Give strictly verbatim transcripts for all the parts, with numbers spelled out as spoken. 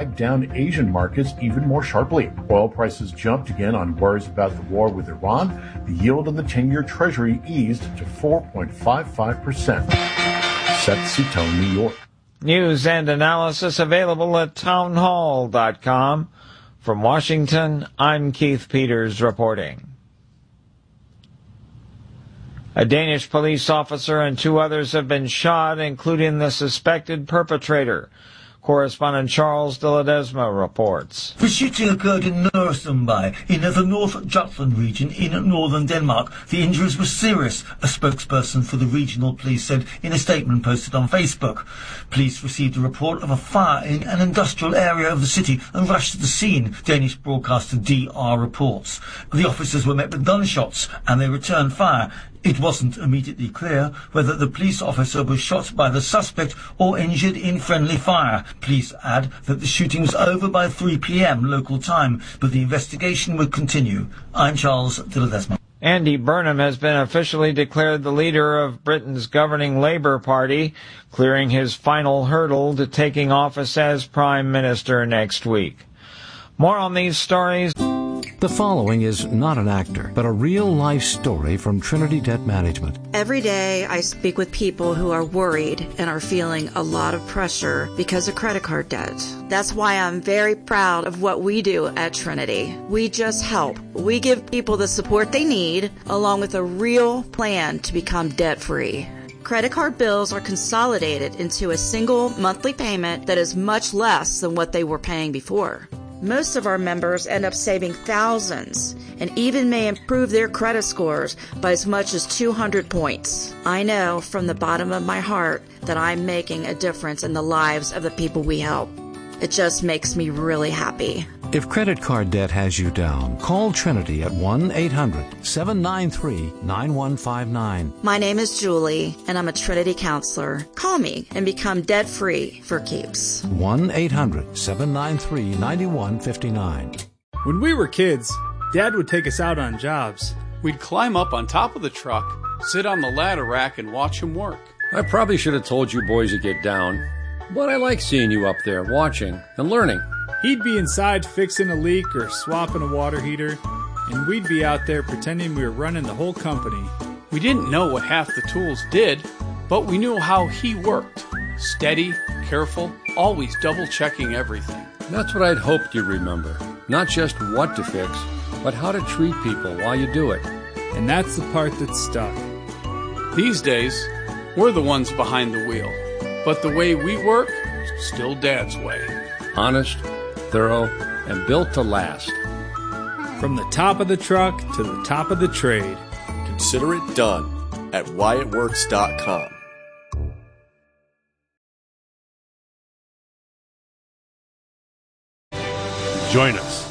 dragged down Asian markets even more sharply. Oil prices jumped again on worries about the war with Iran. The yield on the ten-year Treasury eased to four point five five percent. Seth Citone, New York. News and analysis available at townhall dot com. From Washington, I'm Keith Peters reporting. A Danish police officer and two others have been shot, including the suspected perpetrator. Correspondent Charles de Ledesma reports. The shooting occurred in Nørresundby, in the North Jutland region in northern Denmark. The injuries were serious, a spokesperson for the regional police said in a statement posted on Facebook. Police received a report of a fire in an industrial area of the city and rushed to the scene, Danish broadcaster D R reports. The officers were met with gunshots and they returned fire. It wasn't immediately clear whether the police officer was shot by the suspect or injured in friendly fire. Police add that the shooting was over by three p.m. local time, but the investigation would continue. I'm Charles de Ledesma. Andy Burnham has been officially declared the leader of Britain's governing Labour Party, clearing his final hurdle to taking office as Prime Minister next week. More on these stories. The following is not an actor, but a real-life story from Trinity Debt Management. Every day I speak with people who are worried and are feeling a lot of pressure because of credit card debt. That's why I'm very proud of what we do at Trinity. We just help. We give people the support they need, along with a real plan to become debt-free. Credit card bills are consolidated into a single monthly payment that is much less than what they were paying before. Most of our members end up saving thousands and even may improve their credit scores by as much as two hundred points. I know from the bottom of my heart that I'm making a difference in the lives of the people we help. It just makes me really happy. If credit card debt has you down, call Trinity at one eight hundred seven nine three nine one five nine. My name is Julie, and I'm a Trinity counselor. Call me and become debt-free for keeps. one eight hundred seven nine three nine one five nine. When we were kids, Dad would take us out on jobs. We'd climb up on top of the truck, sit on the ladder rack, and watch him work. I probably should have told you boys to get down, but I like seeing you up there watching and learning. He'd be inside fixing a leak or swapping a water heater, and we'd be out there pretending we were running the whole company. We didn't know what half the tools did, but we knew how he worked. Steady, careful, always double-checking everything. That's what I'd hoped you'd remember. Not just what to fix, but how to treat people while you do it. And that's the part that stuck. These days, we're the ones behind the wheel. But the way we work, still Dad's way. Honest, thorough, and built to last. From the top of the truck to the top of the trade. Consider it done at Wyatt Works dot com. Join us.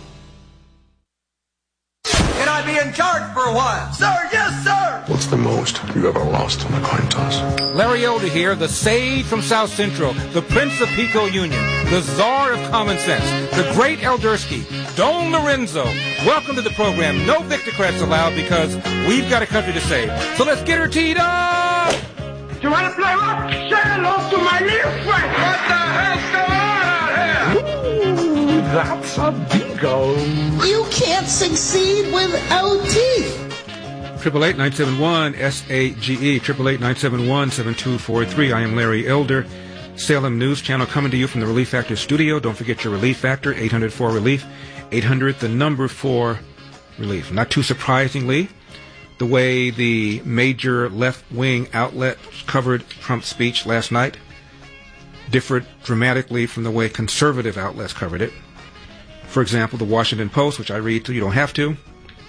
Can I be in charge for a while? Sir, yes, sir! What's the most you ever lost on a coin toss? Larry Elder here, the sage from South Central, the Prince of Pico Union, the Czar of Common Sense, the great Eldersky, Don Lorenzo. Welcome to the program. No Victocrats allowed because we've got a country to save. So let's get her teed up! You want to play rock? Say hello to my little friend! What the hell's going on out here? Ooh, that's a bingo. You can't succeed without teeth. Triple eight nine seven one S A G E. Triple eight nine seven one seven two four three. I am Larry Elder. Salem News Channel coming to you from the Relief Factor studio. Don't forget your Relief Factor, eight hundred four relief. eight hundred, the number four relief. Not too surprisingly, the way the major left-wing outlets covered Trump's speech last night differed dramatically from the way conservative outlets covered it. For example, the Washington Post, which I read so you don't have to.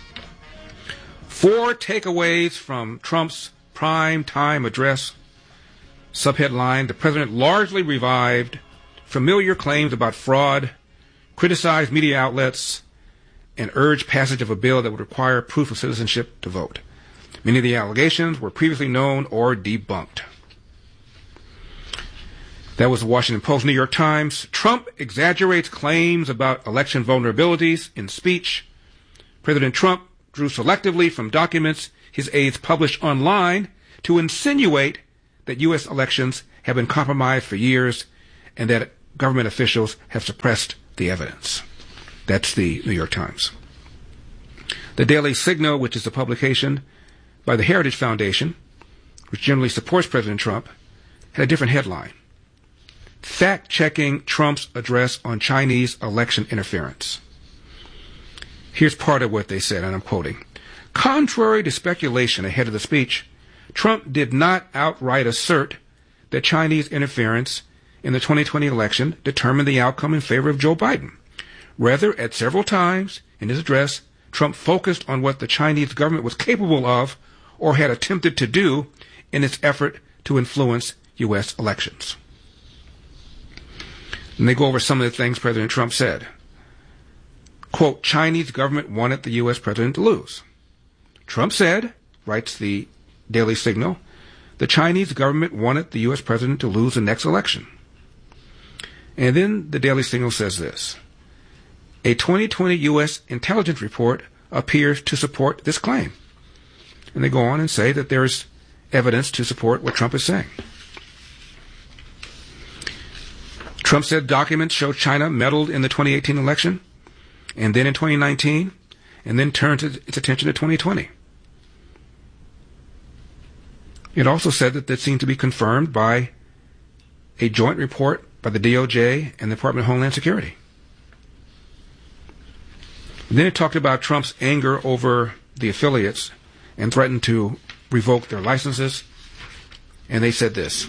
Four takeaways from Trump's prime time address. Subheadline, the president largely revived familiar claims about fraud, criticized media outlets, and urged passage of a bill that would require proof of citizenship to vote. Many of the allegations were previously known or debunked. That was the Washington Post. New York Times. Trump exaggerates claims about election vulnerabilities in speech. President Trump drew selectively from documents his aides published online to insinuate that U S elections have been compromised for years and that government officials have suppressed the evidence. That's the New York Times. The Daily Signal, which is a publication by the Heritage Foundation, which generally supports President Trump, had a different headline. Fact-checking Trump's address on Chinese election interference. Here's part of what they said, and I'm quoting. Contrary to speculation ahead of the speech, Trump did not outright assert that Chinese interference in the twenty twenty election determined the outcome in favor of Joe Biden. Rather, at several times in his address, Trump focused on what the Chinese government was capable of or had attempted to do in its effort to influence U S elections. And they go over some of the things President Trump said. Quote, Chinese government wanted the U S president to lose. Trump said, writes the Daily Signal, the Chinese government wanted the U S president to lose the next election. And then the Daily Signal says this. A twenty twenty U S intelligence report appears to support this claim. And they go on and say that there's evidence to support what Trump is saying. Trump said documents show China meddled in the twenty eighteen election, and then in twenty nineteen, and then turned its attention to twenty twenty. It also said that that seemed to be confirmed by a joint report by the D O J and the Department of Homeland Security. And then it talked about Trump's anger over the affiliates and threatened to revoke their licenses. And they said this.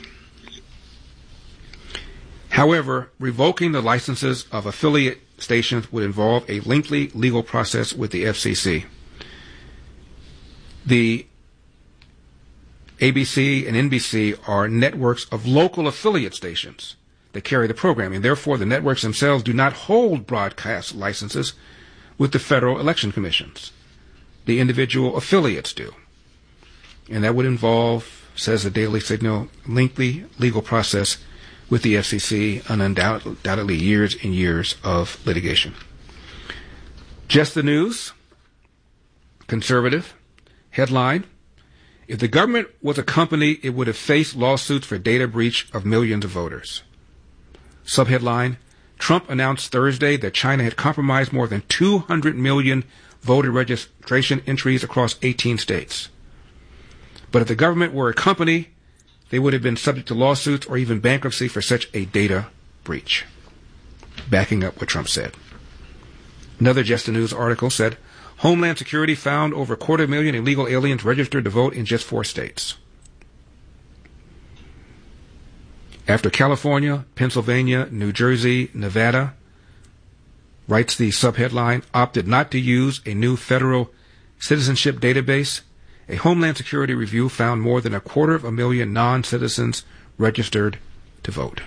However, revoking the licenses of affiliate stations would involve a lengthy legal process with the F C C. The A B C and N B C are networks of local affiliate stations that carry the programming. Therefore, the networks themselves do not hold broadcast licenses with the federal election commissions. The individual affiliates do. And that would involve, says the Daily Signal, lengthy legal process with the F C C and undoubtedly years and years of litigation. Just the News, conservative, headline, if the government was a company, it would have faced lawsuits for data breach of millions of voters. Subheadline, Trump announced Thursday that China had compromised more than two hundred million voter registration entries across eighteen states. But if the government were a company, they would have been subject to lawsuits or even bankruptcy for such a data breach. Backing up what Trump said. Another Just the News article said, Homeland Security found over a quarter million illegal aliens registered to vote in just four states. After California, Pennsylvania, New Jersey, Nevada, writes the subheadline, opted not to use a new federal citizenship database, a Homeland Security review found more than a quarter of a million non-citizens registered to vote.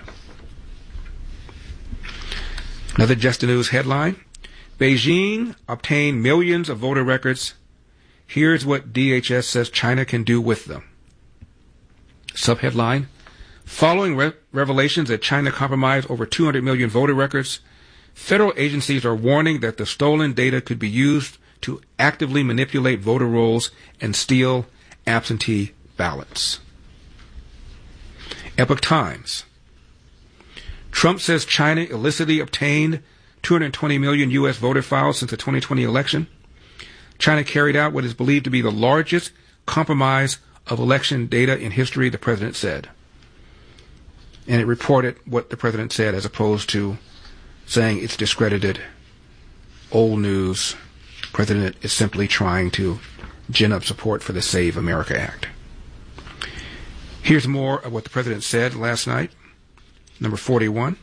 Another Just the News headline, Beijing obtained millions of voter records. Here's what D H S says China can do with them. Subheadline, following re- revelations that China compromised over two hundred million voter records, federal agencies are warning that the stolen data could be used to actively manipulate voter rolls and steal absentee ballots. Epoch Times. Trump says China illicitly obtained two hundred twenty million U S voter files since the twenty twenty election. China carried out what is believed to be the largest compromise of election data in history, the president said. And it reported what the president said as opposed to saying it's discredited, old news. The president is simply trying to gin up support for the Save America Act. Here's more of what the president said last night. Number forty-one.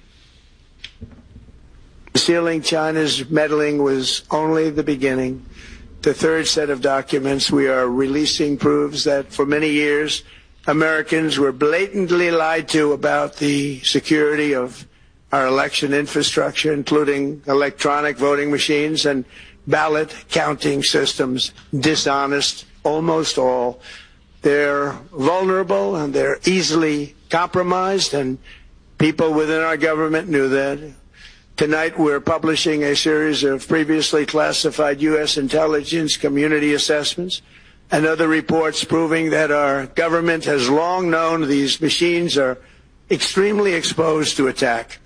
Concealing China's meddling was only the beginning. The third set of documents we are releasing proves that for many years, Americans were blatantly lied to about the security of our election infrastructure, including electronic voting machines and ballot counting systems, dishonest, almost all. They're vulnerable and they're easily compromised, and people within our government knew that. Tonight we're publishing a series of previously classified U S intelligence community assessments and other reports proving that our government has long known these machines are extremely exposed to attack.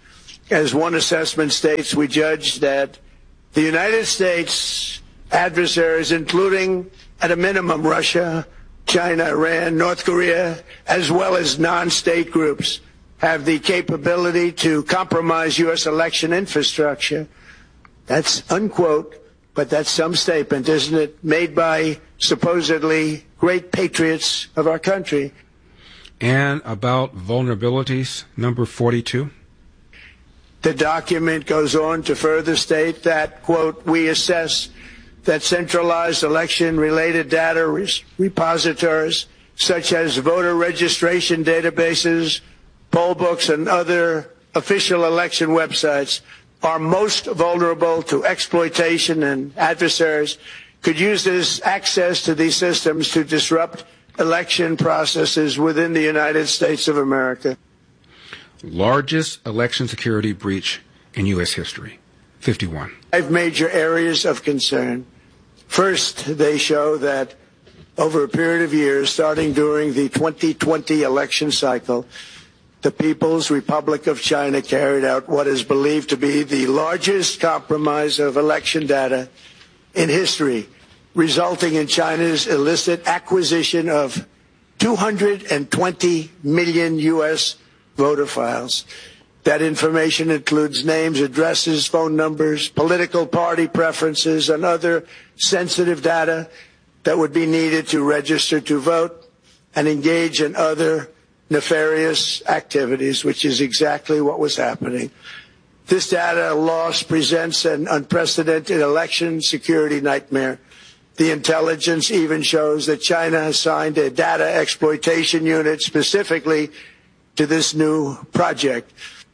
As one assessment states, we judge that the United States adversaries, including at a minimum Russia, China, Iran, North Korea, as well as non-state groups, have the capability to compromise U S election infrastructure. That's unquote, but that's some statement, isn't it? Made by supposedly great patriots of our country. And about vulnerabilities, number forty-two. The document goes on to further state that, quote, we assess that centralized election-related data repositories, such as voter registration databases, poll books, and other official election websites, are most vulnerable to exploitation, and adversaries could use this access to these systems to disrupt election processes within the United States of America. Largest election security breach in U S history, fifty-one. Five major areas of concern. First, they show that over a period of years, starting during the twenty twenty election cycle, the People's Republic of China carried out what is believed to be the largest compromise of election data in history, resulting in China's illicit acquisition of two hundred twenty million U S voter files. That information includes names, addresses, phone numbers, political party preferences, and other sensitive data that would be needed to register to vote and engage in other nefarious activities, which is exactly what was happening. This data loss presents an unprecedented election security nightmare. The intelligence even shows that China has signed a data exploitation unit specifically to this new project.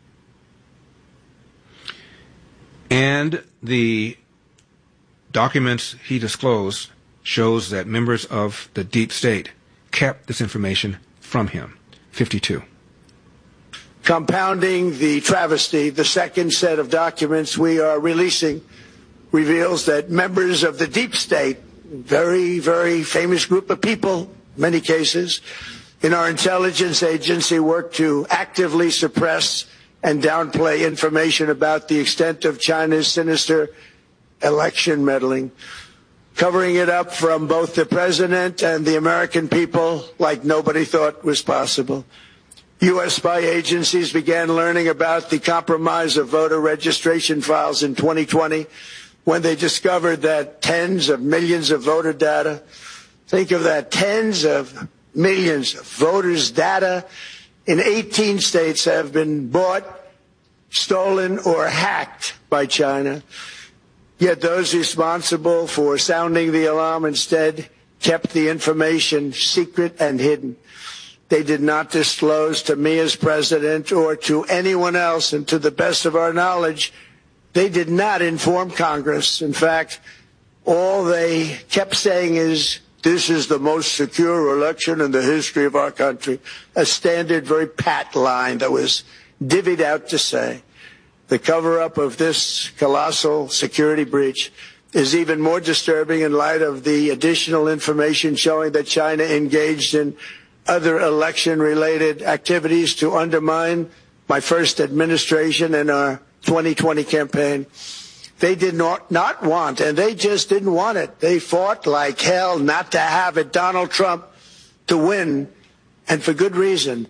And the documents he disclosed shows that members of the deep state kept this information from him. fifty-two. Compounding the travesty, the second set of documents we are releasing reveals that members of the deep state, very, very famous group of people, many cases, in our intelligence agency work to actively suppress and downplay information about the extent of China's sinister election meddling, covering it up from both the president and the American people like nobody thought was possible. U S spy agencies began learning about the compromise of voter registration files in twenty twenty when they discovered that tens of millions of voter data, think of that, tens of millions of voters' data in eighteen states have been bought, stolen, or hacked by China. Yet those responsible for sounding the alarm instead kept the information secret and hidden. They did not disclose to me as president or to anyone else, and to the best of our knowledge, they did not inform Congress. In fact, all they kept saying is, this is the most secure election in the history of our country. A standard, very pat line that was divvied out to say. The cover-up of this colossal security breach is even more disturbing in light of the additional information showing that China engaged in other election-related activities to undermine my first administration and our twenty twenty campaign. They did not, not want, and they just didn't want it. They fought like hell not to have it, Donald Trump, to win, and for good reason.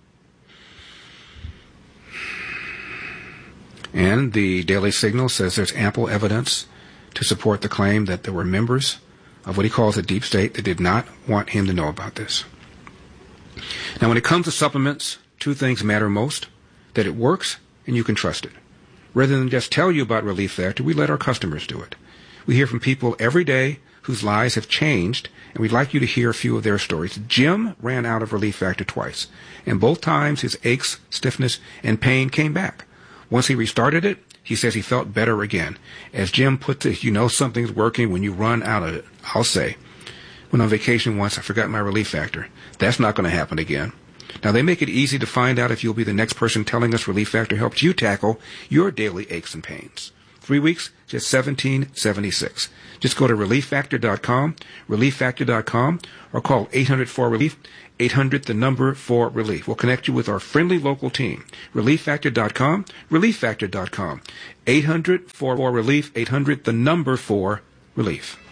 And the Daily Signal says there's ample evidence to support the claim that there were members of what he calls the deep state that did not want him to know about this. Now, when it comes to supplements, two things matter most: that it works and you can trust it. Rather than just tell you about Relief Factor, we let our customers do it. We hear from people every day whose lives have changed, and we'd like you to hear a few of their stories. Jim ran out of Relief Factor twice, and both times his aches, stiffness, and pain came back. Once he restarted it, he says he felt better again. As Jim puts it, you know something's working when you run out of it. I'll say, went on vacation once, I forgot my Relief Factor. That's not going to happen again. Now, they make it easy to find out if you'll be the next person telling us Relief Factor helped you tackle your daily aches and pains. Three weeks, just seventeen seventy-six. Just go to relief factor dot com, relief factor dot com, or call eight hundred four relief, eight hundred the number four relief. We'll connect you with our friendly local team. relief factor dot com, relief factor dot com, eight hundred four relief, eight hundred the number four relief.